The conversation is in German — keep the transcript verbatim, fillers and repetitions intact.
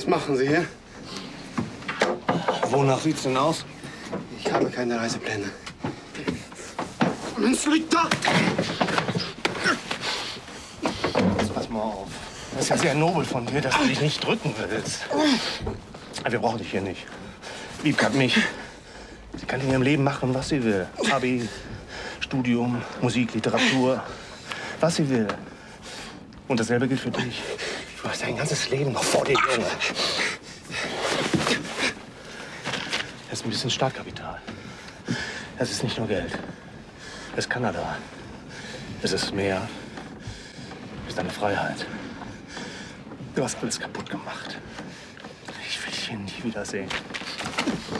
Was machen Sie hier? Wonach sieht's denn aus? Ich habe keine Reisepläne. Mensch, liegt da! Jetzt pass mal auf. Das ist ja sehr nobel von dir, dass du dich nicht drücken willst. Aber wir brauchen dich hier nicht. Wiebke hat mich. Sie kann in ihrem Leben machen, was sie will. Abi, Studium, Musik, Literatur. Was sie will. Und dasselbe gilt für dich. Du hast dein ganzes Leben noch vor dir, Junge. Das ist ein bisschen Startkapital. Das ist nicht nur Geld. Es ist Kanada. Es ist Meer. Es ist deine Freiheit. Du hast alles kaputt gemacht. Ich will dich hier nie wiedersehen.